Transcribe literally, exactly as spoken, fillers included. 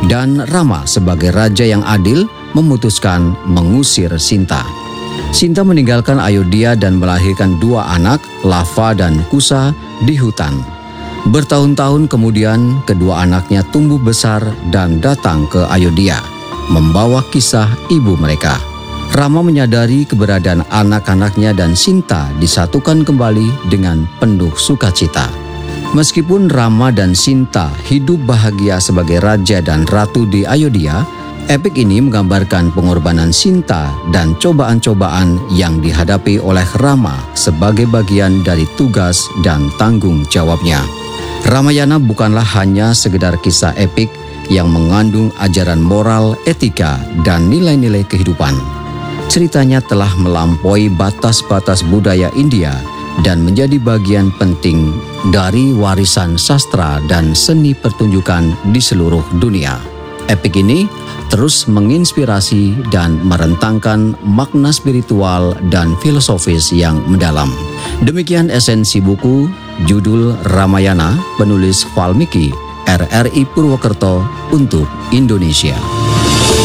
dan Rama sebagai raja yang adil memutuskan mengusir Sinta. Sinta meninggalkan Ayodhya dan melahirkan dua anak, Lava dan Kusa, di hutan. Bertahun-tahun kemudian, kedua anaknya tumbuh besar dan datang ke Ayodhya, membawa kisah ibu mereka. Rama menyadari keberadaan anak-anaknya dan Sinta disatukan kembali dengan penuh sukacita. Meskipun Rama dan Sinta hidup bahagia sebagai raja dan ratu di Ayodhya, epik ini menggambarkan pengorbanan Sinta dan cobaan-cobaan yang dihadapi oleh Rama sebagai bagian dari tugas dan tanggung jawabnya. Ramayana bukanlah hanya sekedar kisah epik yang mengandung ajaran moral, etika, dan nilai-nilai kehidupan. Ceritanya telah melampaui batas-batas budaya India dan menjadi bagian penting dari warisan sastra dan seni pertunjukan di seluruh dunia. Epik ini terus menginspirasi dan merentangkan makna spiritual dan filosofis yang mendalam. Demikian esensi buku, judul Ramayana, penulis Valmiki, R R I Purwokerto untuk Indonesia.